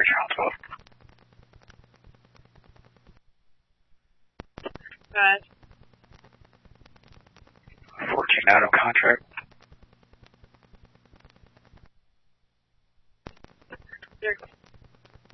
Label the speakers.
Speaker 1: Channel 12.
Speaker 2: Right.
Speaker 1: 14 out of contract.
Speaker 2: You're